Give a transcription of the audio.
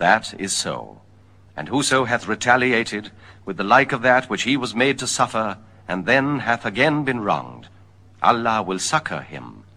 That is so. And whoso hath retaliated with the like of that which he was made to suffer, and then hath again been wronged, Allah will succor him,